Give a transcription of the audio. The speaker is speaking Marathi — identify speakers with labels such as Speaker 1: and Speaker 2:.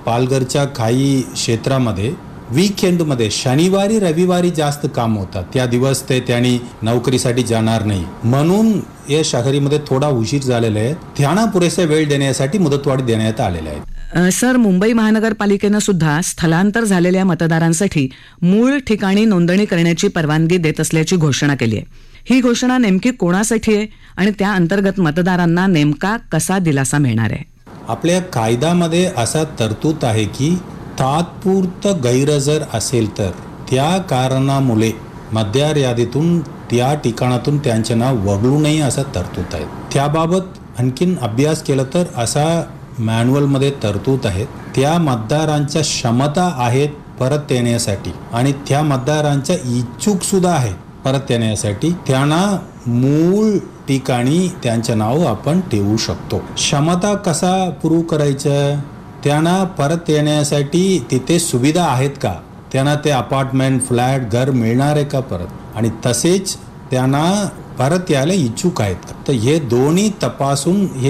Speaker 1: पालघरच्या काही क्षेत्रामध्ये वीकेंडमध्ये शनिवारी रविवारी जास्त काम होतात. त्या दिवस ते त्यांनी नोकरीसाठी जाणार नाही, म्हणून या शहरीमध्ये थोडा उशीर झालेला आहे. त्यांना पुरेसा वेळ देण्यासाठी मुदतवाढ देण्यात आलेला आहे.
Speaker 2: सर, मुंबई महानगरपालिकेनं सुद्धा स्थलांतर झालेल्या मतदारांसाठी मूळ ठिकाणी नोंदणी करण्याची परवानगी देत असल्याची घोषणा केली आहे. ही घोषणा नेमकी कोणासाठी आहे आणि त्या अंतर्गत मतदारांना नेमका कसा दिलासा मिळणार आहे?
Speaker 1: आपल्या कायद्यामध्ये असा तरतूद आहे की तात्पुरतं गैरहजर असेल तर त्या कारणामुळे मतदार यादीतून त्या ठिकाणातून त्यांचे नाव वगळू नये असा तरतूद आहे. त्याबाबत आणखीन अभ्यास केला तर असा मॅन्युअलमध्ये तरतूद आहे. त्या मतदारांच्या क्षमता आहेत परत येण्यासाठी आणि त्या मतदारांच्या इच्छुक सुद्धा आहे परत येण्यासाठी, त्यांना मूळ ठिकाणी त्यांचं नाव आपण ठेवू शकतो. क्षमता कसा प्रूव्ह करायचं? त्यांना परत येण्यासाठी तिथे सुविधा आहेत का? त्यांना ते अपार्टमेंट फ्लॅट घर मिळणार आहे का परत, आणि तसेच त्यांना परत यायला इच्छुक आहेत का? तर हे दोन्ही तपासून हे